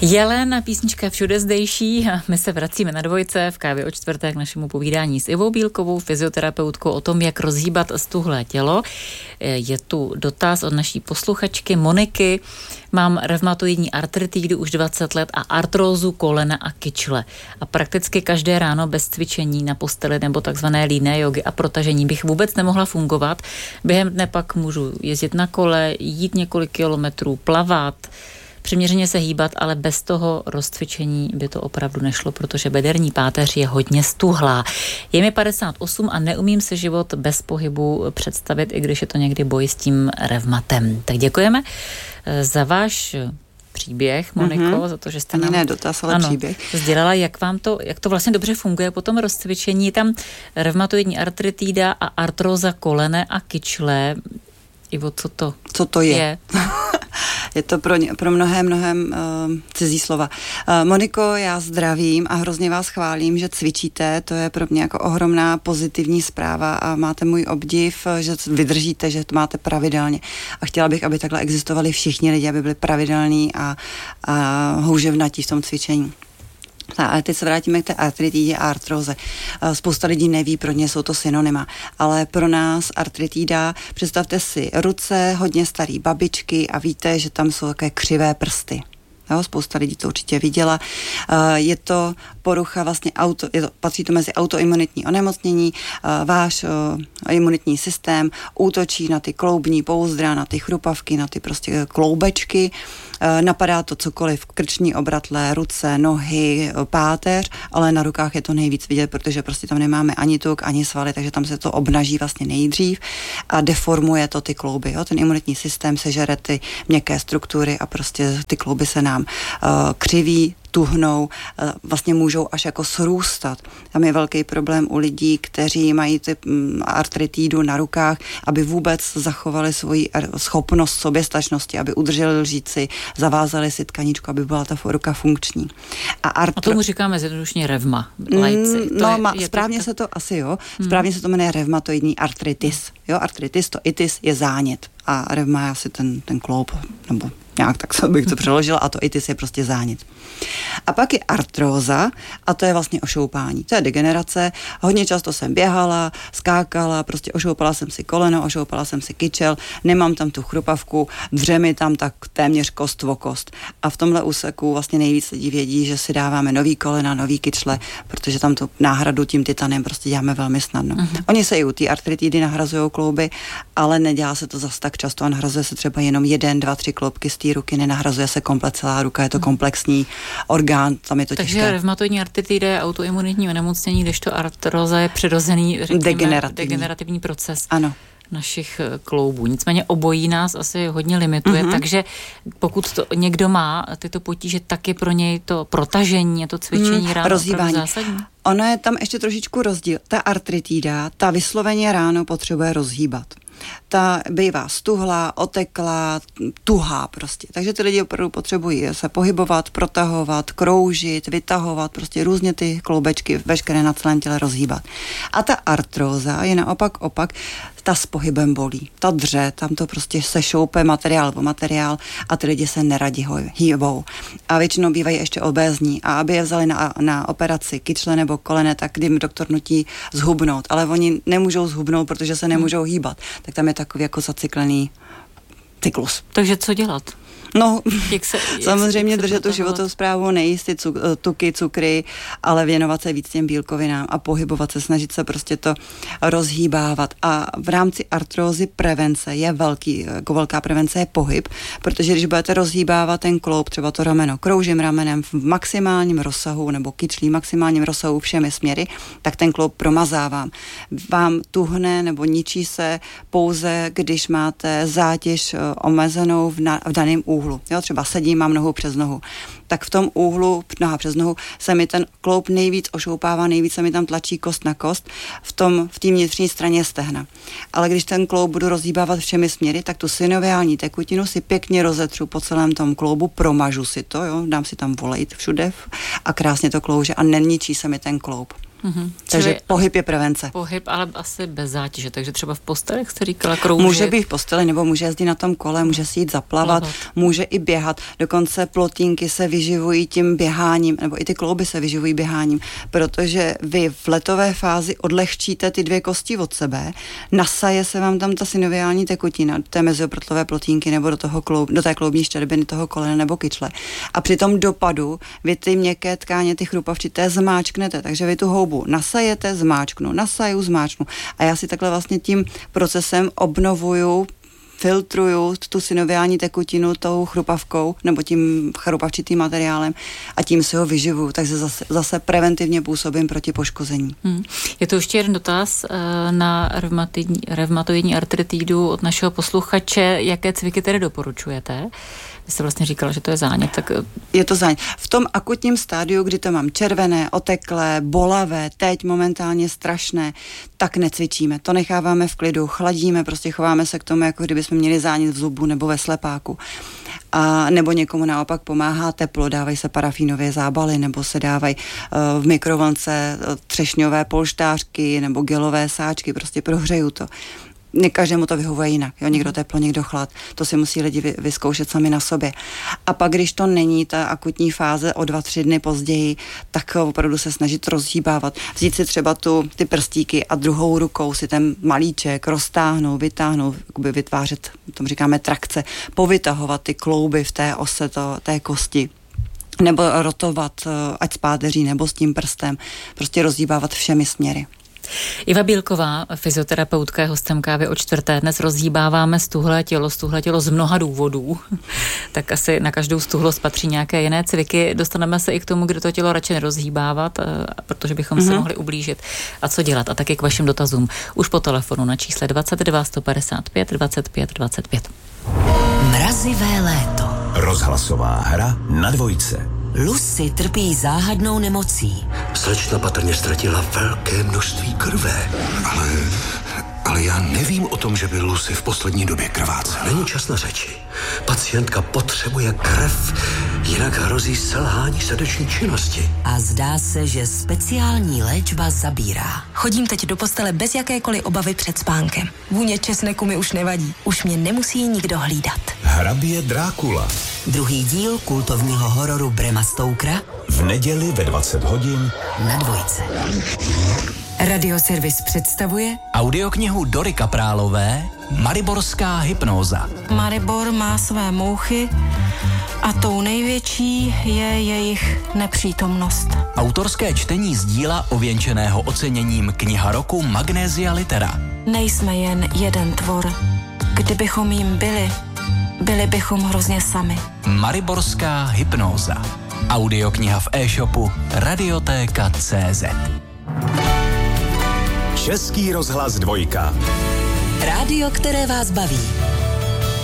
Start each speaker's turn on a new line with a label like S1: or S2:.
S1: Jelena, písnička Všude zdejší, a my se vracíme na Dvojce v Kávě o čtvrté k našemu povídání s Ivou Bílkovou, fyzioterapeutkou, o tom, jak rozhýbat stuhlé tělo. Je tu dotaz od naší posluchačky Moniky. Mám revmatoidní artritidu už 20 let a artrózu kolena a kyčle. A prakticky každé ráno bez cvičení na posteli nebo takzvané líné jogy a protažení bych vůbec nemohla fungovat. Během dne pak můžu jezdit na kole, jít několik kilometrů, plavat, přiměřeně se hýbat, ale bez toho rozcvičení by to opravdu nešlo, protože bederní páteř je hodně stuhlá. Je mi 58 a neumím si život bez pohybu představit, i když je to někdy boj s tím revmatem. Tak děkujeme za váš příběh, Moniko, za to, že jste nám...
S2: Ne dotaz, ale příběh.
S1: Sdělala, jak to vlastně dobře funguje po tom rozcvičení. Je tam revmatoidní artritída a artróza kolene a kyčle. Ivo, co to je?
S2: Je to pro mnohem cizí slova. Moniko, já zdravím a hrozně vás chválím, že cvičíte, to je pro mě jako ohromná pozitivní zpráva a máte můj obdiv, že vydržíte, že to máte pravidelně. A chtěla bych, aby takhle existovali všichni lidi, aby byli pravidelní a houževnatí v tom cvičení. A teď se vrátíme k té artritidě a artróze. Spousta lidí neví, pro ně jsou to synonyma, ale pro nás artritída, představte si ruce hodně starý babičky a víte, že tam jsou také křivé prsty. Jo, spousta lidí to určitě viděla. Je to porucha vlastně patří to mezi autoimunitní onemocnění. Váš imunitní systém útočí na ty kloubní pouzdra, na ty chrupavky, na ty prostě kloubečky. Napadá to cokoliv, krční obratlé, ruce, nohy, páteř, ale na rukách je to nejvíc vidět, protože prostě tam nemáme ani tuk, ani svaly, takže tam se to obnaží vlastně nejdřív a deformuje to ty klouby. Jo? Ten imunitní systém sežere ty měkké struktury a prostě ty klouby se nám křiví, tuhnou, vlastně můžou až jako srůstat. Tam je velký problém u lidí, kteří mají ty artritidu na rukách, aby vůbec zachovali svoji schopnost soběstačnosti, aby udrželi lžíci, zavázali si tkaničku, aby byla ta ruka funkční.
S1: A tomu říkáme zjednodušeně revma, laici.
S2: Správně se to asi, správně se to jmenuje revmatoidní artritis. Jo, artritis, to itis je zánět a revma je asi ten kloub, nebo nějak tak bych to přeložila, a to itis je prostě zánět. A pak je artróza a to je vlastně ošoupání. To je degenerace. Hodně často jsem běhala, skákala, prostě ošoupala jsem si koleno, ošoupala jsem si kyčel, nemám tam tu chrupavku, dře mi tam tak téměř kost o kost. A v tomhle úseku vlastně nejvíc lidí vědí, že si dáváme nový kolena, nový kyčle, protože tam tu náhradu tím titanem prostě děláme velmi snadno. Oni se i u té artritidy nahrazují klouby, ale nedělá se to zas tak často a nahrazuje se třeba jenom 1, 2, 3 kloubky z té ruky, nenahrazuje se komplet celá ruka, je to komplexní orgán, tam je to těžké.
S1: Takže revmatoidní artritida je autoimunitní onemocnění, kdežto artróza je přirozený, řekněme, degenerativní proces.
S2: Ano.
S1: Našich kloubů. Nicméně obojí nás asi hodně limituje, takže pokud to někdo má tyto potíže, tak je pro něj to protažení a to cvičení ráno opravdu zásadní.
S2: Ono je tam ještě trošičku rozdíl. Ta artritida, ta vysloveně ráno potřebuje rozhýbat. Ta bývá stuhlá, oteklá, tuhá prostě. Takže ty lidi opravdu potřebují se pohybovat, protahovat, kroužit, vytahovat, prostě různě ty kloubečky veškeré na celém těle rozhýbat. A ta artróza je naopak ta s pohybem bolí. Ta dře, tam to prostě se šoupe materiál po materiál a ty lidi se neradi hýbou. A většinou bývají ještě obézní a aby je vzali na operaci kyčle nebo kolene, tak kdy jim doktor nutí zhubnout. Ale oni nemůžou zhubnout, protože se nemůžou hýbat. Tak tam je takový jako zacyklený cyklus.
S1: Takže co dělat?
S2: No, samozřejmě držet tu životosprávu, nejíst ty tuky, cukry, ale věnovat se víc těm bílkovinám a pohybovat se, snažit se prostě to rozhýbávat. A v rámci artrózy prevence je velká prevence je pohyb, protože když budete rozhýbávat ten kloub, třeba to rameno, kroužím ramenem v maximálním rozsahu nebo kyčlí maximálním rozsahu všemi směry, tak ten kloub promazávám. Vám tuhne nebo ničí se pouze, když máte zátěž omezenou v daném úhlu. Jo, třeba sedím, mám nohu přes nohu. Tak v tom úhlu, noha přes nohu, se mi ten kloub nejvíc ošoupává, nejvíc se mi tam tlačí kost na kost v té vnitřní straně stehna. Ale když ten kloub budu rozhýbávat všemi směry, tak tu synoviální tekutinu si pěkně rozetřu po celém tom kloubu, promažu si to, jo, dám si tam volejt všude a krásně to klouže a neničí se mi ten kloub. Takže pohyb je prevence.
S1: Pohyb, ale asi bez zátěže, takže třeba v postelech jste říkala kroužit.
S2: Může být v posteli, nebo může jezdit na tom kole, může si jít zaplavat, může i běhat. Dokonce plotínky se vyživují tím běháním, nebo i ty klouby se vyživují běháním, protože vy v letové fázi odlehčíte ty dvě kosti od sebe, nasaje se vám tam ta synoviální tekutina do té mezioprotlové plotínky nebo do té kloubní štěrbiny toho kolene nebo kyčle. A při tom dopadu vy ty měkké tkáně, ty chrupavčité zmáčknete, takže vy tu houbu nasajete, zmáčknu, nasaju, zmáčknu. A já si takhle vlastně tím procesem obnovuju, filtruju tu synoviální tekutinu tou chrupavkou nebo tím chrupavčitým materiálem a tím si ho vyživuju, takže zase preventivně působím proti poškození.
S1: Je to ještě jeden dotaz na revmatoidní artritidu od našeho posluchače. Jaké cviky tedy doporučujete? Vy jste vlastně říkala, že to je zánět. Tak...
S2: Je to zánět. V tom akutním stádiu, kdy to mám červené, oteklé, bolavé, teď momentálně strašné, tak necvičíme. To necháváme v klidu, chladíme, prostě chováme se k tomu, jako kdybychom měli zánět v zubu nebo ve slepáku. A nebo někomu naopak pomáhá teplo, dávají se parafínové zábaly, nebo se dávají v mikrovlnce třešňové polštářky nebo gelové sáčky, prostě prohřeju to. Každému to vyhovuje jinak, jo? Někdo teplo, někdo chlad, to si musí lidi vyzkoušet sami na sobě. A pak, když to není ta akutní fáze o 2-3 dny později, tak opravdu se snažit rozhýbávat. Vzít si třeba ty prstíky a druhou rukou si ten malíček roztáhnout, vytáhnout, jakoby vytvářet, tomu říkáme trakce, povytahovat ty klouby v té ose té kosti. Nebo rotovat, ať s páteří, nebo s tím prstem, prostě rozhýbávat všemi směry.
S1: Iva Bílková, fyzioterapeutka, je hostem Kávy o čtvrté. Dnes rozhýbáváme stuhlé tělo z mnoha důvodů. Tak asi na každou stuhlost patří nějaké jiné cviky. Dostaneme se i k tomu, kdo to tělo radši nerozhýbávat, protože bychom se mohli ublížit. A co dělat? A taky k vašim dotazům. Už po telefonu na čísle 22 155 25 25.
S3: Mrazivé léto.
S4: Rozhlasová hra na dvojce.
S3: Lucy trpí záhadnou nemocí.
S5: Slečna patrně ztratila velké množství krve.
S6: Ale já nevím o tom, že by Lucy v poslední době krvácela.
S5: Není čas na řeči. Pacientka potřebuje krev, jinak hrozí selhání srdeční činnosti.
S3: A zdá se, že speciální léčba zabírá.
S7: Chodím teď do postele bez jakékoliv obavy před spánkem. Vůně česneku mi už nevadí. Už mě nemusí nikdo hlídat.
S4: Hrabě Drákula.
S3: Druhý díl kultovního hororu Brema Stokera
S4: V neděli ve 20 hodin
S3: na dvojce.
S7: Radioservis představuje
S8: audioknihu Dory Kaprálové Mariborská hypnóza.
S7: Maribor má své mouchy a tou největší je jejich nepřítomnost.
S8: Autorské čtení z díla ověnčeného oceněním Kniha roku Magnesia Litera.
S7: Nejsme jen jeden tvor. Kdybychom jim byli bychom hrozně sami.
S8: Mariborská hypnóza. Audiokniha v e-shopu Radiotéka.cz.
S4: Český rozhlas 2.
S3: Rádio, které vás baví.